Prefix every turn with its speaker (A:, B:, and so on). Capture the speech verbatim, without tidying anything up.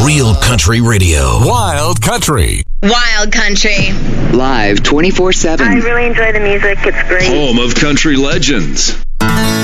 A: Real Country Radio.
B: Wild Country.
C: Wild Country.
D: Live twenty-four seven.
E: I really enjoy the music. It's great.
F: Home of country legends.